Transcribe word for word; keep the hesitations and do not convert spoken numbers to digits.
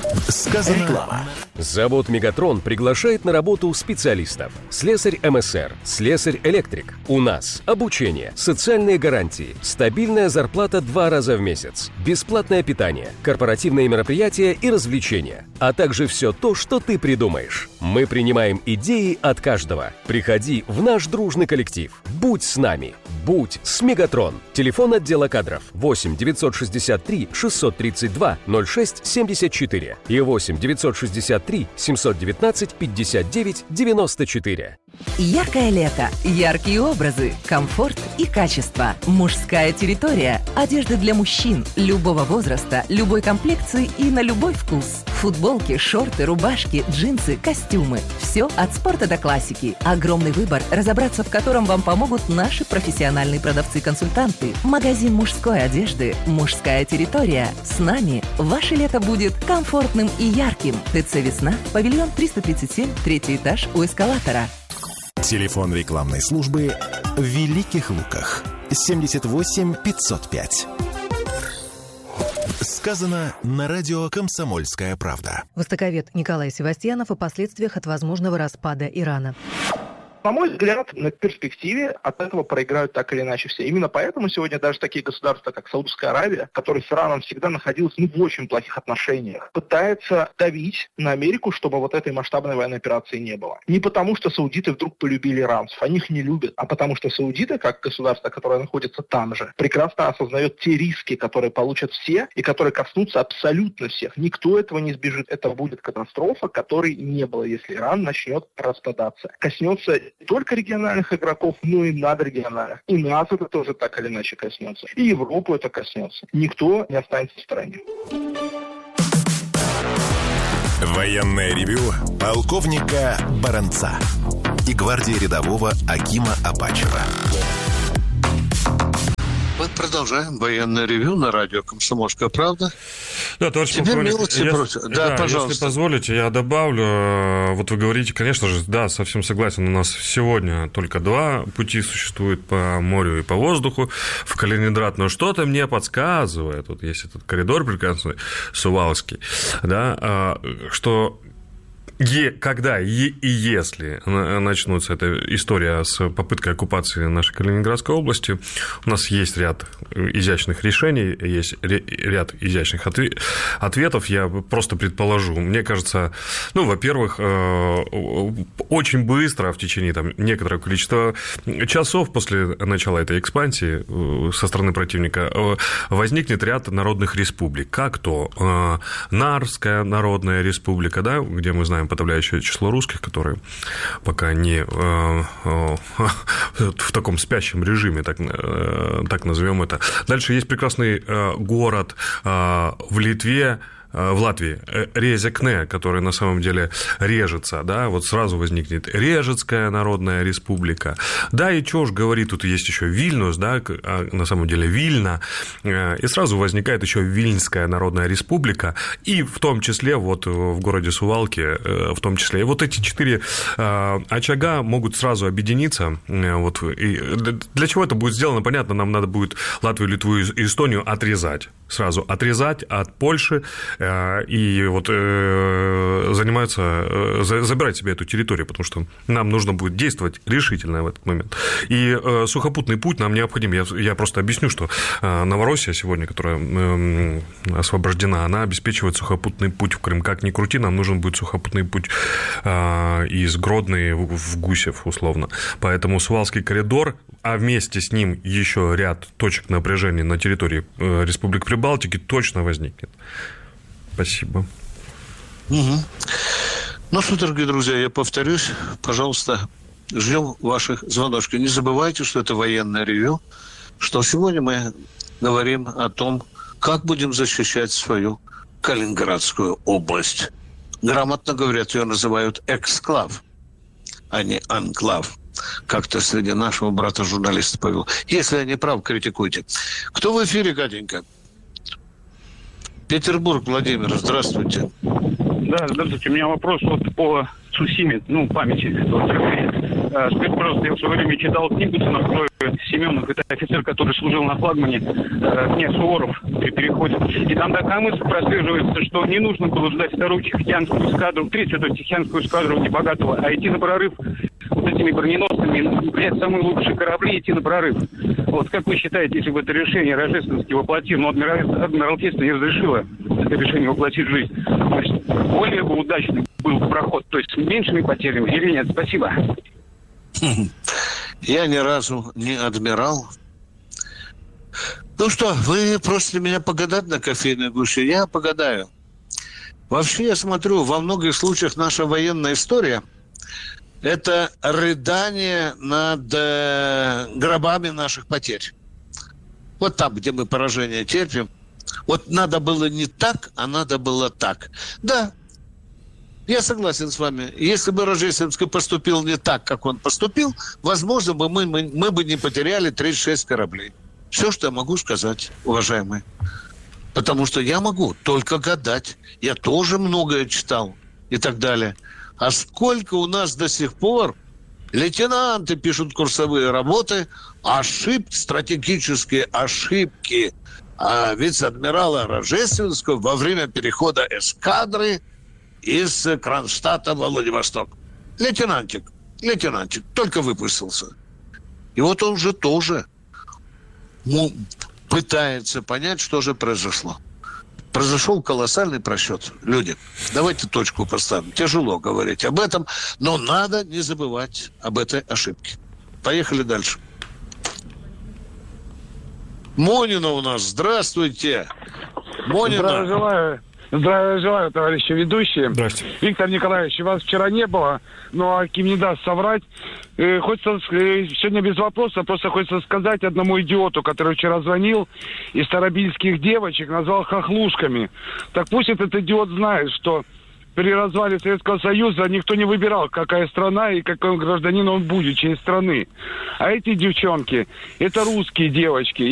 Сказано. Реклама. Завод «Мегатрон» приглашает на работу специалистов. Слесарь эм эс эр, слесарь-электрик. У нас обучение, социальные гарантии, стабильная зарплата два раза в месяц, бесплатное питание, корпоративные мероприятия и развлечения, а также все то, что ты придумаешь. Мы принимаем идеи от каждого. Приходи в наш дружный коллектив. Будь с нами. Будь с «Мегатрон». Телефон отдела кадров восемь девятьсот шестьдесят три шестьсот тридцать два ноль шесть семьдесят четыре и восемь девятьсот шестьдесят три семьсот девятнадцать пятьдесят девять девяносто четыре. Яркое лето, яркие образы, комфорт и качество. Мужская территория. Одежда для мужчин любого возраста, любой комплекции и на любой вкус. Футболки, шорты, рубашки, джинсы, костюмы. Все от спорта до классики. Огромный выбор, разобраться в котором вам помогут наши профессиональные продавцы-консультанты. Магазин мужской одежды «Мужская территория». С нами ваше лето будет комфортным и ярким. ТЦ «Весна», павильон триста тридцать семь, третий этаж у эскалатора. Телефон рекламной службы в Великих Луках. семьдесят восемь пятьсот пять. Сказано на радио «Комсомольская правда». Востоковед Николай Севастьянов о последствиях от возможного распада Ирана. На мой взгляд, на перспективе от этого проиграют так или иначе все. Именно поэтому сегодня даже такие государства, как Саудовская Аравия, которые с Ираном всегда находилась ну, в очень плохих отношениях, пытаются давить на Америку, чтобы вот этой масштабной военной операции не было. Не потому, что саудиты вдруг полюбили иранцев, они их не любят, а потому что саудиты, как государство, которое находится там же, прекрасно осознает те риски, которые получат все и которые коснутся абсолютно всех. Никто этого не избежит. Это будет катастрофа, которой не было, если Иран начнет распадаться. Коснется не только региональных игроков, но и надрегиональных. И нас это тоже так или иначе коснется. И Европу это коснется. Никто не останется в стороне. Военное ревю полковника Баранца и гвардии рядового Акима Апачева. Мы продолжаем военное ревю на радио «Комсомольская правда». Да, товарищ полковник, если, да, да, пожалуйста. Если позволите, я добавлю. Вот вы говорите, конечно же, да, совсем согласен, у нас сегодня только два пути существует по морю и по воздуху в Калининград, но что-то мне подсказывает, вот есть этот коридор прекрасный, Сувалский, да, что... Е, когда и, и если начнутся эта история с попыткой оккупации нашей Калининградской области, у нас есть ряд изящных решений, есть ряд изящных ответов, я просто предположу. Мне кажется, ну, во-первых, очень быстро, в течение там, некоторого количества часов после начала этой экспансии со стороны противника возникнет ряд народных республик, как то Нарская народная республика, да, где мы знаем подавляющее число русских, которые пока не э, э, в таком спящем режиме, так, э, так назовем это. Дальше есть прекрасный э, город э, в Литве, в Латвии, Резекне, который на самом деле режется, да, вот сразу возникнет Режецкая народная республика, да, и что уж говорить, тут есть еще Вильнюс, да, на самом деле Вильна, и сразу возникает еще Вильнская народная республика, и в том числе вот в городе Сувалки, в том числе, и вот эти четыре очага могут сразу объединиться, вот, и для чего это будет сделано, понятно, нам надо будет Латвию, Литву и Эстонию отрезать, сразу отрезать от Польши, и вот э, занимаются, э, забирать себе эту территорию, потому что нам нужно будет действовать решительно в этот момент. И э, сухопутный путь нам необходим. Я, я просто объясню, что э, Новороссия сегодня, которая э, освобождена, она обеспечивает сухопутный путь в Крым. Как ни крути, нам нужен будет сухопутный путь э, из Гродно в, в Гусев, условно. Поэтому Сувалский коридор, а вместе с ним еще ряд точек напряжения на территории э, Республик Прибалтики точно возникнет. Спасибо. Угу. Ну что, дорогие друзья, я повторюсь, пожалуйста, ждем ваших звоночков. Не забывайте, что это военное ревю, что сегодня мы говорим о том, как будем защищать свою Калининградскую область. Грамотно говорят, ее называют эксклав, а не анклав. Как-то среди нашего брата-журналиста повел. Если я не прав, критикуйте. Кто в эфире, Катенька? Петербург, Владимир, здравствуйте. Да, здравствуйте. У меня вопрос вот по Цусиме, ну, памяти. Скажите, пожалуйста, я в свое время читал книгу Ценостроя Семенов, это офицер, который служил на флагмане, князь Суворов при переходе. И там такая мысль прослеживается, что не нужно было ждать вторую Тихоокеанскую эскадру, третью Тихоокеанскую эскадру Небогатого, а идти на прорыв вот этими броненосцами, взять самые лучшие корабли и идти на прорыв. Вот как вы считаете, если бы это решение Рожественский воплотил, но Адмиралтейство не разрешило это решение воплотить в жизнь, значит, более бы удачный был проход, то есть с меньшими потерями или нет? Спасибо. Я ни разу не адмирал. Ну что, вы просите меня погадать на кофейной гуще? Я погадаю. Вообще, я смотрю, во многих случаях наша военная история – это рыдание над э, гробами наших потерь. Вот там, где мы поражение терпим. Вот надо было не так, а надо было так. Да, я согласен с вами. Если бы Рожественский поступил не так, как он поступил, возможно, бы мы, мы, мы бы не потеряли тридцать шесть кораблей. Все, что я могу сказать, уважаемые. Потому что я могу только гадать. Я тоже многое читал и так далее. А сколько у нас до сих пор лейтенанты пишут курсовые работы, ошибки, стратегические ошибки а вице-адмирала Рожественского во время перехода эскадры из Кронштадта во Владивосток. Лейтенантик, лейтенантик, только выпустился. И вот он же тоже ну, пытается понять, что же произошло. Произошел колоссальный просчет. Люди, давайте точку поставим. Тяжело говорить об этом, но надо не забывать об этой ошибке. Поехали дальше. Монина у нас. Здравствуйте. Монина. Здравия желаю. Здравия желаю, товарищи ведущие. Здравствуйте. Виктор Николаевич, вас вчера не было, но Аким не даст соврать. Э, хочется, э, сегодня без вопроса, просто хочется сказать одному идиоту, который вчера звонил, из старобильских девочек назвал хохлушками. Так пусть этот идиот знает, что при развале Советского Союза никто не выбирал, какая страна и какой гражданин он будет, чьей страны. А эти девчонки, это русские девочки.